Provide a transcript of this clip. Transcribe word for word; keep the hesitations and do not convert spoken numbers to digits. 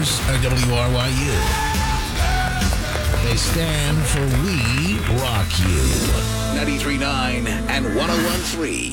Here's uh, W R Y U. They stand for We Rock You. ninety-three point nine and one oh one point three